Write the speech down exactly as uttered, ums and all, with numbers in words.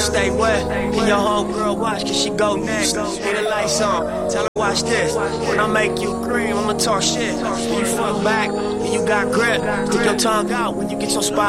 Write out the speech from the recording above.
stay wet. Can your homegirl watch, cause she go next. Need the lights on, tell her watch this. When I make you cream, I'ma talk shit. When you fuck back, then you got grip. Stick your tongue out when you get your spot.